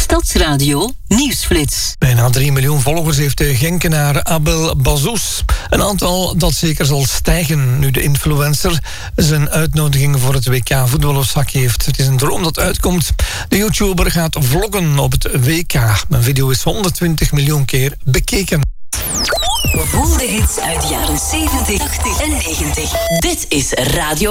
Stadsradio Nieuwsflits. Bijna 3 miljoen volgers heeft de Genkenaar Abel Bazous. Een aantal dat zeker zal stijgen nu de influencer zijn uitnodiging voor het WK voetbal op zak heeft. Het is een droom dat uitkomt. De YouTuber gaat vloggen op het WK. Mijn video is 120 miljoen keer bekeken. Voel de hits uit de jaren 70, 80 en 90. Dit is Radio